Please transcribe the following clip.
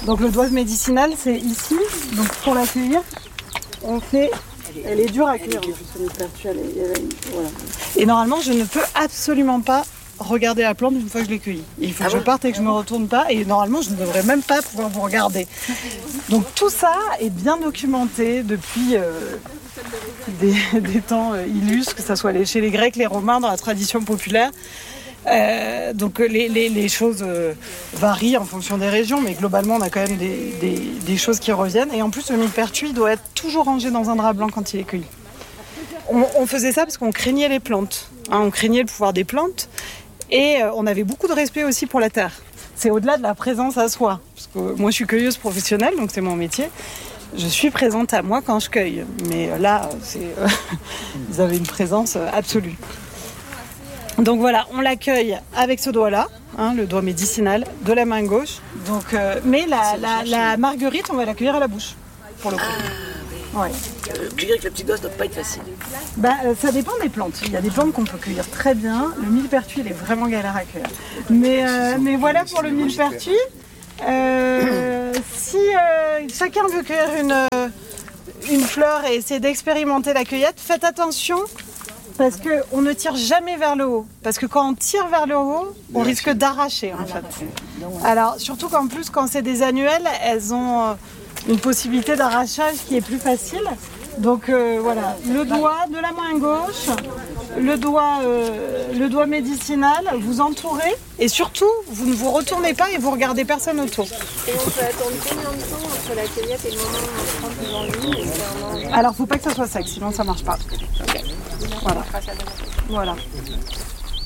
Donc le doigt médicinal, c'est ici. Donc pour la cueillir, on fait... Elle est dure à cueillir, en plus, le millepertuis, voilà. Et normalement, je ne peux absolument pas regarder la plante une fois que je l'ai cueillie. Il faut que je parte et que je ne me retourne pas. Et normalement, je ne devrais même pas pouvoir vous regarder. Donc tout ça est bien documenté depuis des temps illustres, que ce soit chez les Grecs, les Romains, dans la tradition populaire. Donc les choses varient en fonction des régions, mais globalement on a quand même des choses qui reviennent. Et en plus le millepertuis doit être toujours rangé dans un drap blanc quand il est cueilli. On faisait ça parce qu'on craignait les plantes, on craignait le pouvoir des plantes, et on avait beaucoup de respect aussi pour la terre. C'est au-delà de la présence à soi, parce que moi je suis cueilleuse professionnelle, donc c'est mon métier. Je suis présente à moi quand je cueille, mais là vous avez une présence absolue. Donc voilà, on l'accueille avec ce doigt-là, le doigt médicinal de la main gauche. Donc, mais la marguerite, on va l'accueillir à la bouche, pour le coup. Ouais. Cueillir avec le petit doigt, ça ne doit pas être facile. Ça dépend des plantes. Il y a des plantes qu'on peut cueillir très bien. Le millepertuis, il est vraiment galère à cueillir. Mais voilà pour le millepertuis. Si chacun veut cueillir une fleur et essayer d'expérimenter la cueillette, faites attention. Parce qu'on ne tire jamais vers le haut. Parce que quand on tire vers le haut, on risque d'arracher en fait. Alors surtout qu'en plus quand c'est des annuelles, elles ont une possibilité d'arrachage qui est plus facile. Donc voilà, le doigt de la main gauche, le doigt médicinal, vous entourez et surtout vous ne vous retournez pas et vous regardez personne autour. Et on peut attendre combien de temps entre la cueillette et le moment où on se prend devant lui? Alors faut pas que ça soit sec, sinon ça marche pas. Okay. Voilà.